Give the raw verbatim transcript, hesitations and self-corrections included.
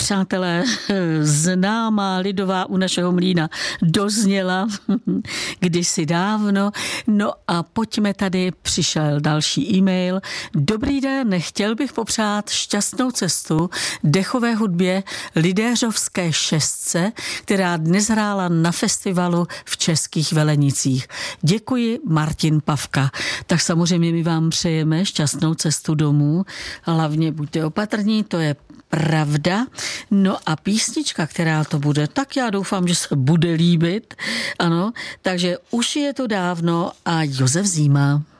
přátelé, známá lidová u našeho mlýna dozněla kdysi dávno. No a pojďme tady, přišel další e-mail. Dobrý den, chtěl bych popřát šťastnou cestu dechové hudbě Lidéřovské šestce, která dnes hrála na festivalu v Českých Velenicích. Děkuji, Martin Pavka. Tak samozřejmě my vám přejeme šťastnou cestu domů. Hlavně buďte opatrní, to je pravda. No a písnička, která to bude, tak já doufám, že se bude líbit. Ano, takže už je to dávno a Josef Zíma.